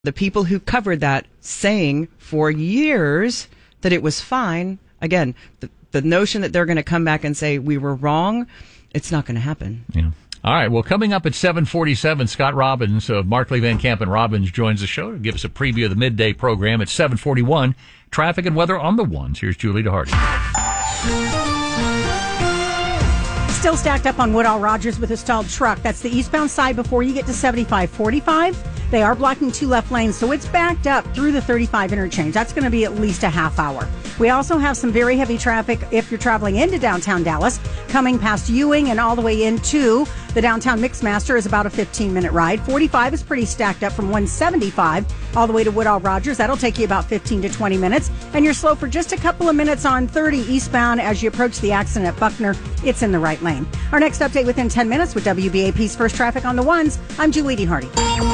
The people who covered that saying for years that it was fine, again, the notion that they're going to come back and say we were wrong, it's not going to happen. Yeah. All right. Well, coming up at 7:47, Scott Robbins of Markley, Van Camp and Robbins joins the show to give us a preview of the midday program at 7:41. Traffic and weather on the ones. Here's Julie DeHardy. Still stacked up on Woodall Rogers with a stalled truck. That's the eastbound side before you get to 7545. They are blocking 2 left lanes, so it's backed up through the 35 interchange. That's going to be at least a half hour. We also have some very heavy traffic if you're traveling into downtown Dallas, coming past Ewing and all the way into the downtown Mixmaster is about a 15-minute ride. 45 is pretty stacked up from 175 all the way to Woodall Rogers. That'll take you about 15 to 20 minutes. And you're slow for just a couple of minutes on 30 eastbound as you approach the accident at Buckner. It's in the right lane. Our next update within 10 minutes with WBAP's First Traffic on the Ones. I'm Julie DeHardy.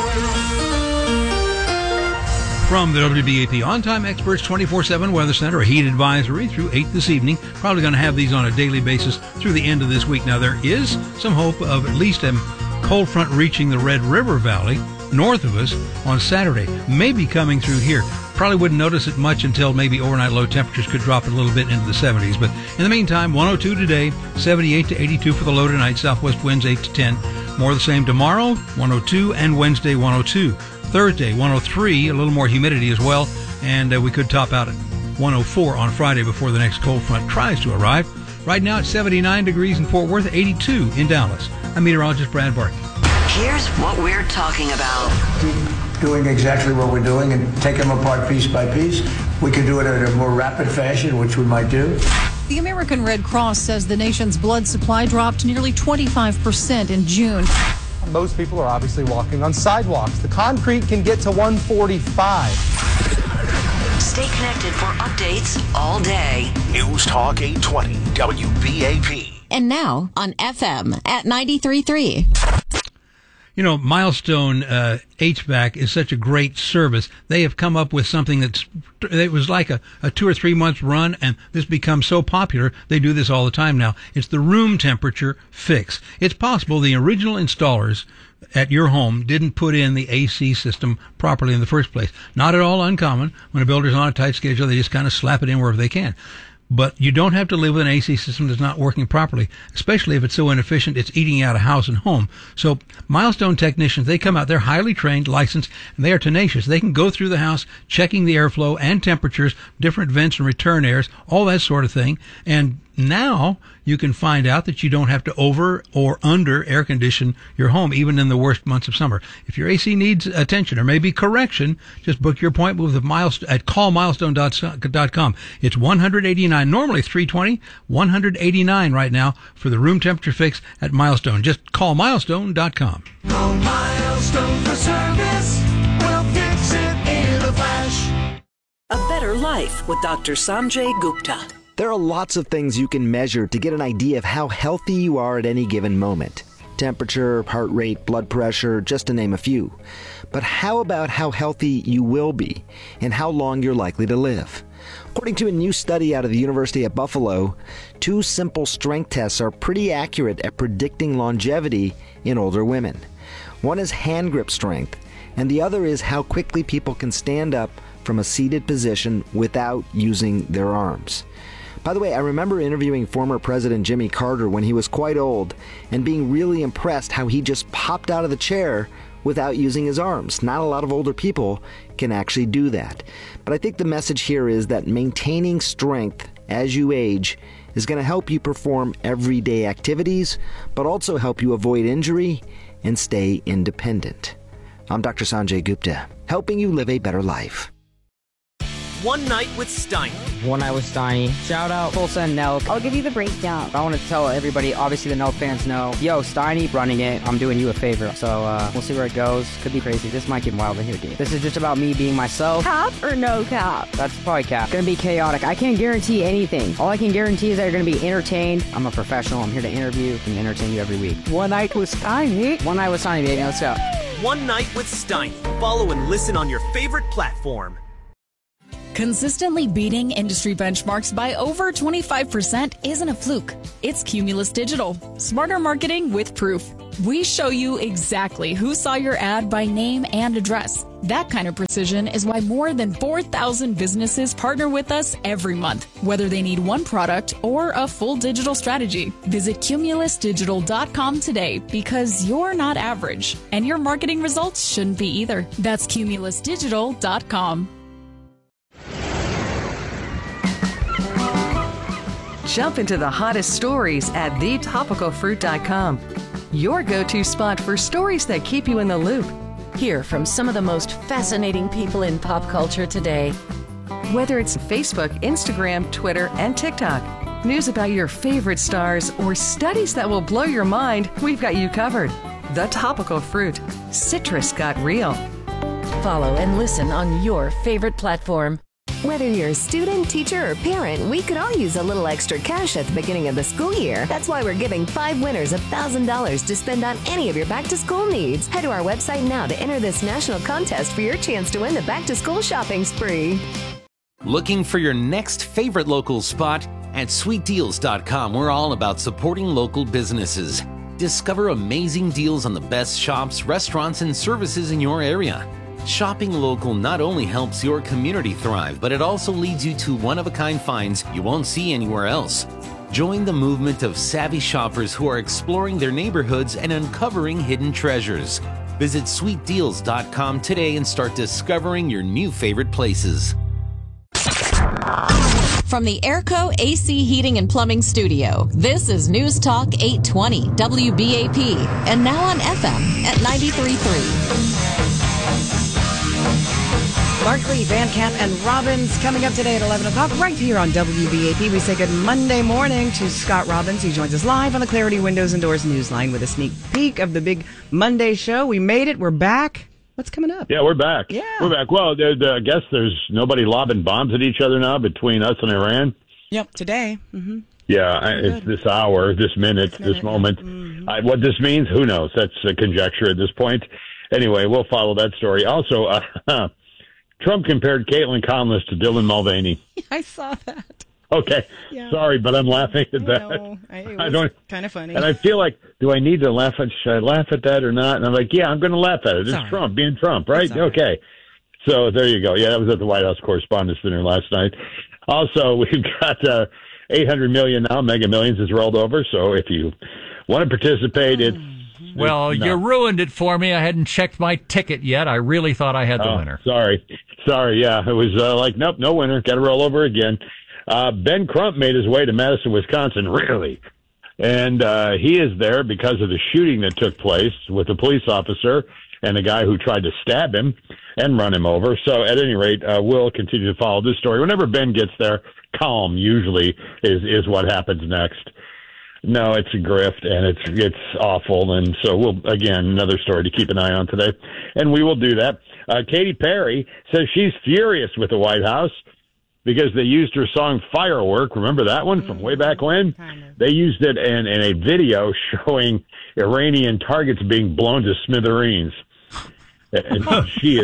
From the WBAP On-Time Experts 24/7 Weather Center, a heat advisory through 8 this evening. Probably going to have these on a daily basis through the end of this week. Now, there is some hope of at least a cold front reaching the Red River Valley north of us on Saturday. Maybe coming through here. Probably wouldn't notice it much until maybe overnight low temperatures could drop a little bit into the 70s. But in the meantime, 102 today, 78 to 82 for the low tonight. Southwest winds 8 to 10. More the same tomorrow, 102, and Wednesday 102. Thursday, 103, a little more humidity as well, and we could top out at 104 on Friday before the next cold front tries to arrive. Right now it's 79 degrees in Fort Worth, 82 in Dallas. I'm meteorologist Brad Barton. Here's what we're talking about. Keep doing exactly what we're doing and take them apart piece by piece. We can do it in a more rapid fashion, which we might do. The American Red Cross says the nation's blood supply dropped nearly 25% in June. Most people are obviously walking on sidewalks. The concrete can get to 145. Stay connected for updates all day. News Talk 820 WBAP. And now on FM at 93.3. You know, Milestone HVAC is such a great service. They have come up with something it was like a 2 or 3 month run, and this becomes so popular, they do this all the time now. It's the room temperature fix. It's possible the original installers at your home didn't put in the AC system properly in the first place. Not at all uncommon. When a builder's on a tight schedule, they just kind of slap it in wherever they can. But you don't have to live with an AC system that's not working properly, especially if it's so inefficient it's eating out of house and home. So Milestone technicians, they come out, they're highly trained, licensed, and they are tenacious. They can go through the house checking the airflow and temperatures, different vents and return airs, all that sort of thing. And now you can find out that you don't have to over or under air condition your home, even in the worst months of summer. If your AC needs attention or maybe correction, just book your appointment with Milestone at callmilestone.com. It's $189, normally $320, $189 right now for the room temperature fix at Milestone. Just call milestone.com. Call Milestone for service. We'll fix it in a flash. A better life with Dr. Sanjay Gupta. There are lots of things you can measure to get an idea of how healthy you are at any given moment. Temperature, heart rate, blood pressure, just to name a few. But how about how healthy you will be and how long you're likely to live? According to a new study out of the University at Buffalo, 2 simple strength tests are pretty accurate at predicting longevity in older women. One is hand grip strength, and the other is how quickly people can stand up from a seated position without using their arms. By the way, I remember interviewing former President Jimmy Carter when he was quite old and being really impressed how he just popped out of the chair without using his arms. Not a lot of older people can actually do that. But I think the message here is that maintaining strength as you age is going to help you perform everyday activities, but also help you avoid injury and stay independent. I'm Dr. Sanjay Gupta, helping you live a better life. One Night with Steiny. One Night with Steiny. Shout out Tulsa and Nelk. I'll give you the breakdown. I want to tell everybody, obviously the Nelk fans know, yo, Steiny running it, I'm doing you a favor. So we'll see where it goes. Could be crazy. This might get wild in here, dude. This is just about me being myself. Cap or no cap? That's probably cap. Gonna be chaotic. I can't guarantee anything. All I can guarantee is that you're gonna be entertained. I'm a professional. I'm here to interview and entertain you every week. One Night with Steiny. One Night with Steiny, baby. Let's go. One Night with Steiny. Follow and listen on your favorite platform. Consistently beating industry benchmarks by over 25% isn't a fluke. It's Cumulus Digital. Smarter marketing with proof. We show you exactly who saw your ad by name and address. That kind of precision is why more than 4,000 businesses partner with us every month, whether they need one product or a full digital strategy. Visit cumulusdigital.com today because you're not average, and your marketing results shouldn't be either. That's cumulusdigital.com. Jump into the hottest stories at thetopicalfruit.com. Your go-to spot for stories that keep you in the loop. Hear from some of the most fascinating people in pop culture today. Whether it's Facebook, Instagram, Twitter, and TikTok, news about your favorite stars, or studies that will blow your mind, we've got you covered. The Topical Fruit. Citrus got real. Follow and listen on your favorite platform. Whether you're a student, teacher, or parent, we could all use a little extra cash at the beginning of the school year. That's why we're giving 5 winners $1,000 to spend on any of your back-to-school needs. Head to our website now to enter this national contest for your chance to win the back-to-school shopping spree. Looking for your next favorite local spot? At sweetdeals.com, we're all about supporting local businesses. Discover amazing deals on the best shops, restaurants, and services in your area. Shopping local not only helps your community thrive, but it also leads you to one-of-a-kind finds you won't see anywhere else. Join the movement of savvy shoppers who are exploring their neighborhoods and uncovering hidden treasures. Visit sweetdeals.com today and start discovering your new favorite places. From the Airco AC Heating and Plumbing Studio, this is News Talk 820 WBAP, and now on FM at 93.3. Barkley, Van Camp, and Robbins coming up today at 11 o'clock right here on WBAP. We say good Monday morning to Scott Robbins. He joins us live on the Clarity Windows and Doors Newsline with a sneak peek of the big Monday show. We made it. We're back. What's coming up? Yeah, we're back. Yeah. We're back. Well, I guess there's nobody lobbing bombs at each other now between us and Iran. Yep, today. Mm-hmm. Yeah, it's this hour, this minute, this moment. Mm-hmm. What this means, who knows? That's a conjecture at this point. Anyway, we'll follow that story. Also, Trump compared Caitlin Conless to Dylan Mulvaney. I saw that. Okay, yeah. Sorry, but I'm laughing at that. It was kind of funny. And I feel like, do I need to laugh at? Should I laugh at that or not? And I'm like, yeah, I'm going to laugh at it. It's Trump being Trump, right? Okay. So there you go. Yeah, that was at the White House Correspondents' Dinner last night. Also, we've got $800 million now. Mega Millions has rolled over. So if you want to participate, it's. Well, you ruined it for me. I hadn't checked my ticket yet. I really thought I had the winner. Sorry. Yeah, it was nope, no winner. Got to roll over again. Ben Crump made his way to Madison, Wisconsin, really. And he is there because of the shooting that took place with a police officer and a guy who tried to stab him and run him over. So at any rate, we'll continue to follow this story. Whenever Ben gets there, calm usually is what happens next. No, it's a grift, and it's awful. And so we'll, again, another story to keep an eye on today. And we will do that. Katy Perry says she's furious with the White House because they used her song Firework. Remember that one from way back when? They used it in a video showing Iranian targets being blown to smithereens. And she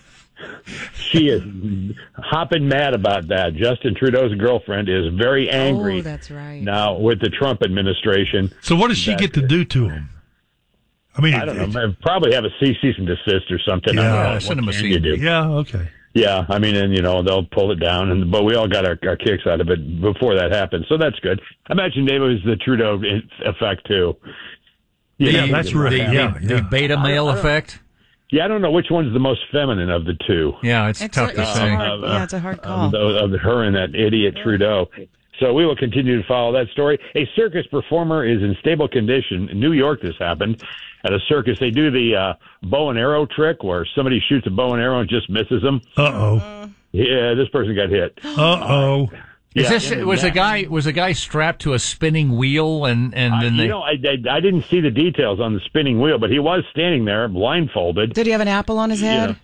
is hopping mad about that. Justin Trudeau's girlfriend is very angry. Oh, that's right. Now with the Trump administration. So what does she get to do to him? I mean, I don't know. Probably have a cease and desist or something. Yeah, send him a cease. Yeah, okay. Yeah, I mean, and they'll pull it down, but we all got our kicks out of it before that happened, so that's good. I imagine it was the Trudeau effect too. That's really the beta male effect. Yeah, I don't know which one's the most feminine of the two. Yeah, it's tough to say. It's a hard call. Of her and that idiot Trudeau. So we will continue to follow that story. A circus performer is in stable condition. In New York, this happened. At a circus, they do the bow and arrow trick where somebody shoots a bow and arrow and just misses them. Uh-oh. Yeah, this person got hit. Uh-oh. Was a guy strapped to a spinning wheel and then they... I didn't see the details on the spinning wheel, but he was standing there blindfolded. Did he have an apple on his head?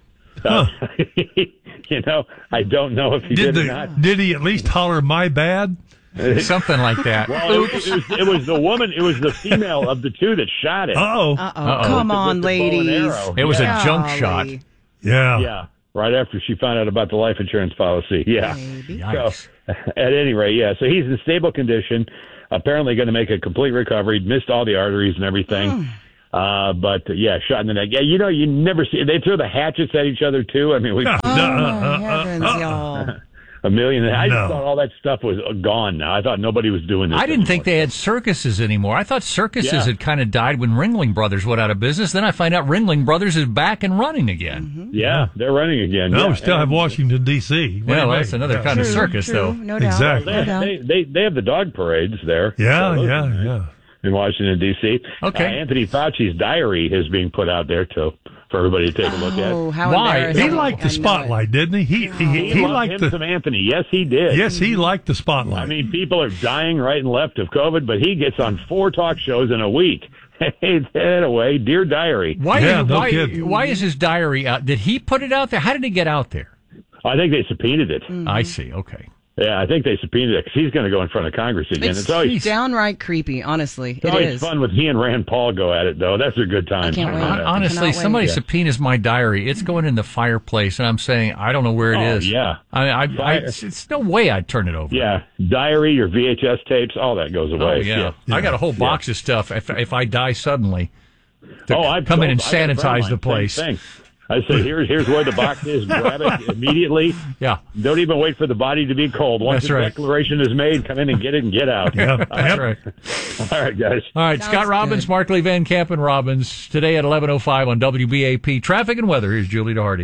I don't know if he did or not. Did he at least holler, "My bad"? Something like that. Well, it was the woman. It was the female of the two that shot it. Uh-oh. Come on, ladies. It was a junk shot. Yeah. Right after she found out about the life insurance policy. Yeah. So, at any rate, so he's in stable condition. Apparently going to make a complete recovery. Missed all the arteries and everything. But yeah, shot in the neck. Yeah, you know, you never see. They throw the hatchets at each other too. I mean, we. Heavens, y'all. A million. I just thought all that stuff was gone now. I thought nobody was doing this. I didn't think they had circuses anymore. I thought circuses had kind of died when Ringling Brothers went out of business. Then I find out Ringling Brothers is back and running again. Mm-hmm. Yeah, they're running again. No, yeah. we still have Washington, D.C. Yeah, well, that's another kind of circus, though. No doubt. Exactly. No doubt. They have the dog parades there. Yeah, So yeah. in Washington, D.C. Okay. Anthony Fauci's diary is being put out there for everybody to take a look at. Oh, how Why? embarrassing. He liked the spotlight, didn't he? He liked him some Anthony. Yes, he did. Yes, he liked the spotlight. I mean, people are dying right and left of COVID, but he gets on 4 talk shows in a week. Hey, anyway, dear diary. Why is his diary out? Did he put it out there? How did it get out there? I think they subpoenaed it. I see. Okay. Yeah, I think they subpoenaed it because he's going to go in front of Congress again. It's always downright creepy, honestly. It's always fun when he and Rand Paul go at it, though. That's a good time. I can't wait. Honestly, somebody subpoenas my diary. It's going in the fireplace, and I'm saying, I don't know where it is. Yeah. It's no way I'd turn it over. Yeah. Diary, your VHS tapes, all that goes away. Oh, yeah. I got a whole box of stuff if I die suddenly. I'd come in and sanitize the place. I say, here's where the box is. Grab it immediately. Yeah. Don't even wait for the body to be cold. Once the declaration is made, come in and get it and get out. Yeah, that's right. All right, guys. All right, Scott Robbins, Markley, Van Camp, and Robbins. Today at 11:05 on WBAP. Traffic and weather. Here's Julie DeHardy.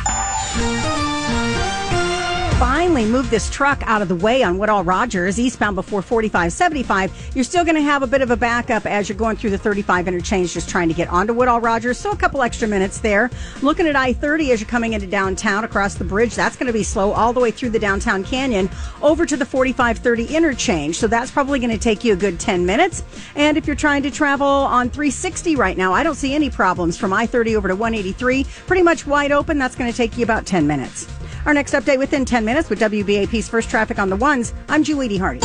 Finally moved this truck out of the way on Woodall Rogers, eastbound before 4575. You're still going to have a bit of a backup as you're going through the 35 interchange, just trying to get onto Woodall Rogers. So a couple extra minutes there. Looking at I-30 as you're coming into downtown across the bridge, that's going to be slow all the way through the downtown canyon over to the 4530 interchange. So that's probably going to take you a good 10 minutes. And if you're trying to travel on 360 right now, I don't see any problems from I-30 over to 183. Pretty much wide open. That's going to take you about 10 minutes. Our next update within 10 minutes with WBAP's First Traffic on the Ones. I'm Julie DeHardy.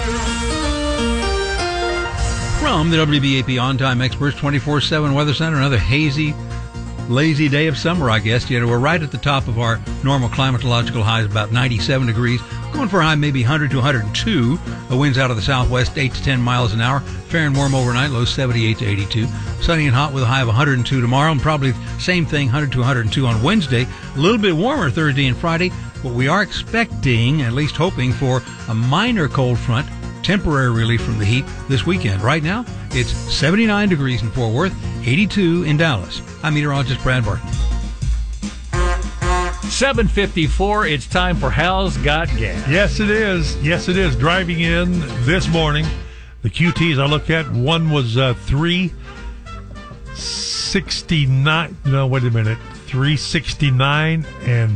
From the WBAP On-Time Experts 24/7 Weather Center, another hazy, lazy day of summer, I guess. We're right at the top of our normal climatological highs, about 97 degrees. Going for a high maybe 100 to 102. The winds out of the southwest, 8 to 10 miles an hour. Fair and warm overnight, low 78 to 82. Sunny and hot with a high of 102 tomorrow, and probably same thing, 100 to 102 on Wednesday. A little bit warmer Thursday and Friday, but we are expecting, at least hoping, for a minor cold front, temporary relief from the heat this weekend. Right now, it's 79 degrees in Fort Worth, 82 in Dallas. I'm meteorologist Brad Barton. 7:54. It's time for Hal's Got Gas. Yes, it is. Yes, it is. Driving in this morning, the QTs I looked at, one was 369. No, wait a minute. 369 and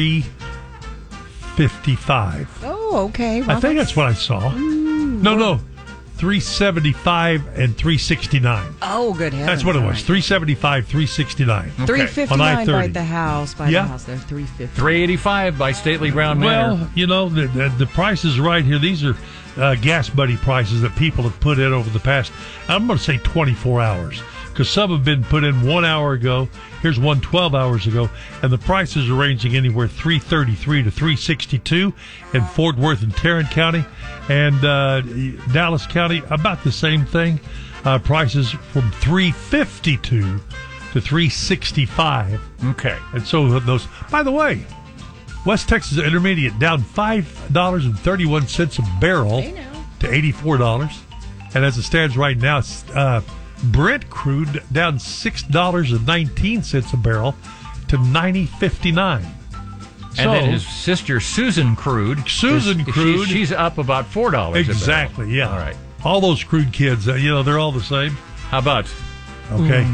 355. Oh, okay. Well, I think that's what I saw. No. 375 and 369. Oh, good heavens. That's what it was. 375, 369. 359 by the house. By the house there. 350. 385 by Stately Brown Manor. Well, you know, the prices right here, these are Gas Buddy prices that people have put in over the past, I'm going to say 24 hours. Because some have been put in 1 hour ago. Here's one 12 hours ago. And the prices are ranging anywhere $333 to $362 in Fort Worth and Tarrant County. And Dallas County, about the same thing. Prices from $352 to $365. Okay. And so those, by the way, West Texas Intermediate down $5.31 a barrel to $84. And as it stands right now, Brent crude down $6.19 a barrel to $90.59. And then his sister Susan crude. She's up about $4. Exactly. Yeah. All right. All those crude kids, they're all the same. How about? Okay.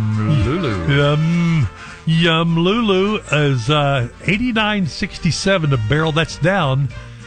Lulu. Yum Lulu is $89.67 a barrel. That's down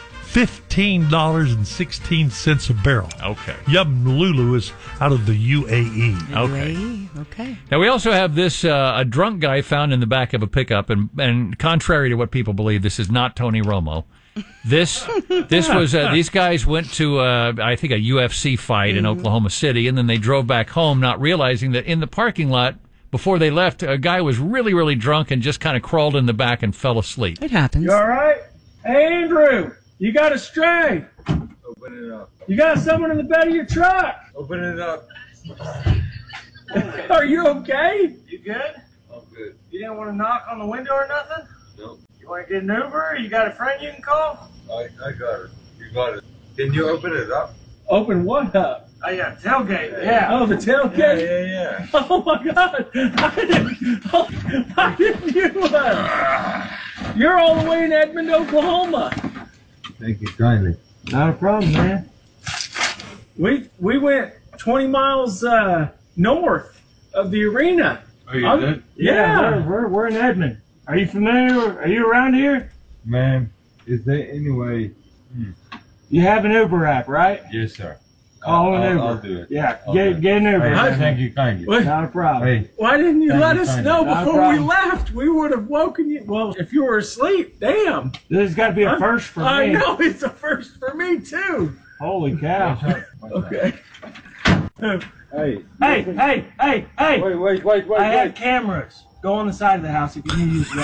$15.16 a barrel. Okay. Yum Lulu is out of the UAE. Okay. Now we also have this a drunk guy found in the back of a pickup, and contrary to what people believe, this is not Tony Romo. This was these guys went to I think a UFC fight in Oklahoma City, and then they drove back home, not realizing that in the parking lot before they left, a guy was really, really drunk and just kind of crawled in the back and fell asleep. It happens. You all right? Hey, Andrew, you got a stray. Open it up. You got someone in the bed of your truck. Open it up. Are you okay? You good? I'm good. You didn't want to knock on the window or nothing? Nope. You want to get an Uber? You got a friend you can call? I got it. You got it. Can you open it up? Open what up? Oh, yeah, tailgate. Yeah. Oh, the tailgate? Yeah. Oh, my God. How did you? You're all the way in Edmond, Oklahoma. Thank you kindly. Not a problem, man. We went 20 miles north of the arena. Oh, you did? Yeah. We're in Edmond. Are you familiar? Are you around here? Man, is there any way? You have an Uber app, right? Yes, sir. Call an Uber. I'll do it. Yeah, get an Uber. Thank you kindly. Not a problem. Hey, Why didn't you let us know Not a before we problem. left? We would have woken you. Well, if you were asleep, damn. This has got to be a first for me. I know, it's a first for me, too. Holy cow. Okay. Hey. Wait. I have cameras. Go on the side of the house if you need to use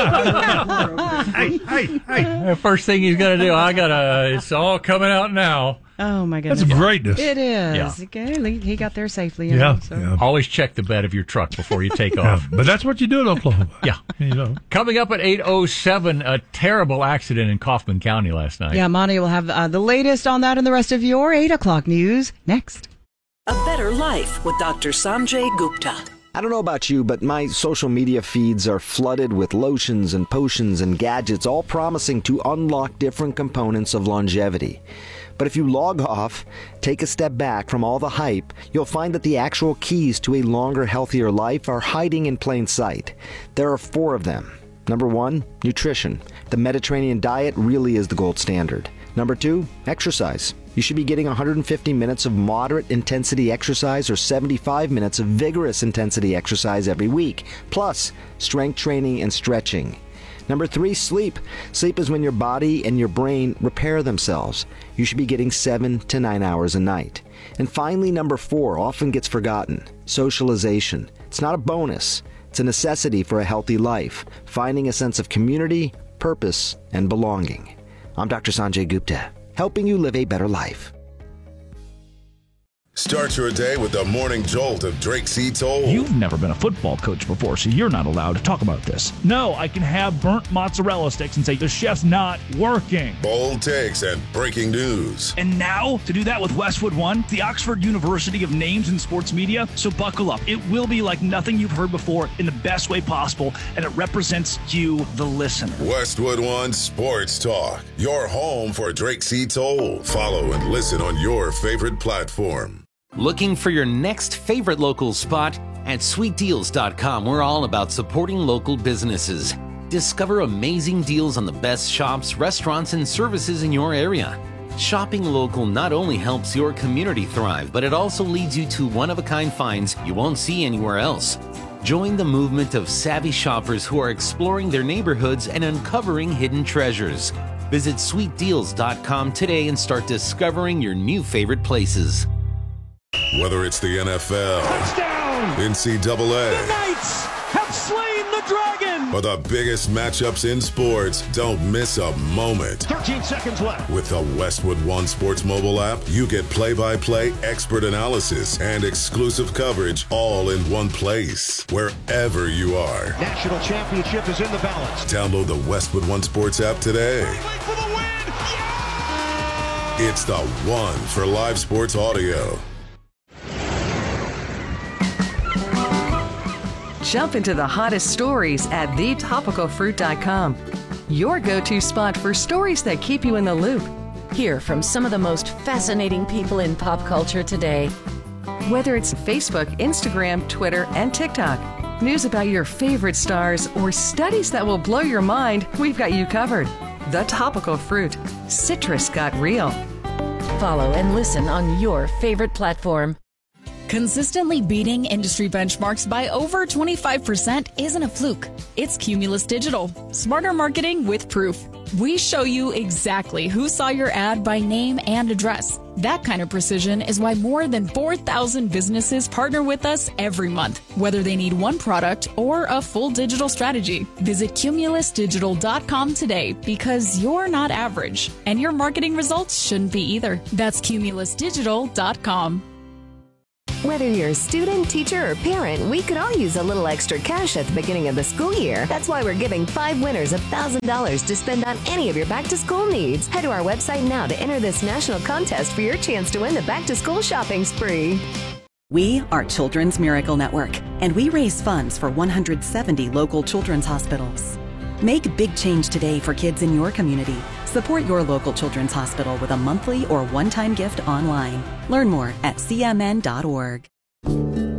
the The first thing he's going to do, it's all coming out now. Oh, my goodness. That's greatness. It is. Yeah. Okay, he got there safely. Yeah. Always check the bed of your truck before you take off. But that's what you do in Oklahoma. Yeah. You know. Coming up at 8:07, a terrible accident in Kaufman County last night. Yeah, Monty will have the latest on that and the rest of your 8 o'clock news next. A better life with Dr. Sanjay Gupta. I don't know about you, but my social media feeds are flooded with lotions and potions and gadgets, all promising to unlock different components of longevity. But if you log off, take a step back from all the hype, you'll find that the actual keys to a longer, healthier life are hiding in plain sight. There are 4 of them. Number 1, nutrition. The Mediterranean diet really is the gold standard. Number 2, exercise. You should be getting 150 minutes of moderate intensity exercise or 75 minutes of vigorous intensity exercise every week, plus strength training and stretching. Number 3, sleep. Sleep is when your body and your brain repair themselves. You should be getting 7 to 9 hours a night. And finally, number 4 often gets forgotten. Socialization. It's not a bonus. It's a necessity for a healthy life, finding a sense of community, purpose, and belonging. I'm Dr. Sanjay Gupta, helping you live a better life. Start your day with the morning jolt of Drake C. Toll. You've never been a football coach before, so you're not allowed to talk about this. No, I can have burnt mozzarella sticks and say the chef's not working. Bold takes and breaking news. And now, to do that with Westwood One, the Oxford University of Names in Sports Media, so buckle up. It will be like nothing you've heard before in the best way possible, and it represents you, the listener. Westwood One Sports Talk, your home for Drake C. Toll. Follow and listen on your favorite platform. Looking for your next favorite local spot? At sweetdeals.com, we're all about supporting local businesses. Discover amazing deals on the best shops, restaurants, and services in your area. Shopping local not only helps your community thrive, but it also leads you to one-of-a-kind finds you won't see anywhere else. Join the movement of savvy shoppers who are exploring their neighborhoods and uncovering hidden treasures. Visit sweetdeals.com today and start discovering your new favorite places. Whether it's the NFL, Touchdown! NCAA, The Knights have slain the dragon! or the biggest matchups in sports, don't miss a moment. 13 seconds left. With the Westwood One Sports mobile app, you get play-by-play expert analysis and exclusive coverage all in one place, wherever you are. National championship is in the balance. Download the Westwood One Sports app today. For the win! Yeah! It's the one for live sports audio. Jump into the hottest stories at thetopicalfruit.com. Your go-to spot for stories that keep you in the loop. Hear from some of the most fascinating people in pop culture today. Whether it's Facebook, Instagram, Twitter, and TikTok, news about your favorite stars, or studies that will blow your mind, we've got you covered. The Topical Fruit. Citrus got real. Follow and listen on your favorite platform. Consistently beating industry benchmarks by over 25% isn't a fluke. It's Cumulus Digital. Smarter marketing with proof. We show you exactly who saw your ad by name and address. That kind of precision is why more than 4,000 businesses partner with us every month, whether they need one product or a full digital strategy. Visit cumulusdigital.com today because you're not average, and your marketing results shouldn't be either. That's cumulusdigital.com. Whether you're a student, teacher, or parent, we could all use a little extra cash at the beginning of the school year. That's why we're giving 5 winners $1,000 to spend on any of your back-to-school needs. Head to our website now to enter this national contest for your chance to win the back-to-school shopping spree. We are Children's Miracle Network, and we raise funds for 170 local children's hospitals. Make big change today for kids in your community. Support your local children's hospital with a monthly or one-time gift online. Learn more at cmn.org.